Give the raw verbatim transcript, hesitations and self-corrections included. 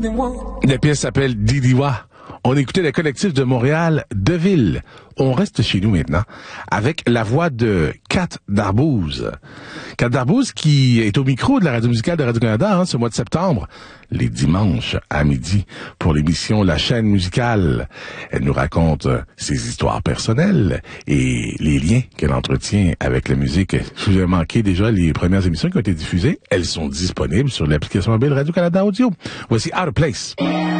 La pièce s'appelle Didiwa. On écoutait le collectif de Montréal, Deville. On reste chez nous maintenant avec la voix de Kat Darbouze. Kat Darbouze qui est au micro de la radio musicale de Radio-Canada hein, ce mois de septembre, les dimanches à midi, pour l'émission La chaîne musicale. Elle nous raconte ses histoires personnelles et les liens qu'elle entretient avec la musique. Si vous avez manqué déjà les premières émissions qui ont été diffusées, elles sont disponibles sur l'application mobile Radio-Canada Audio. Voici Out of Place.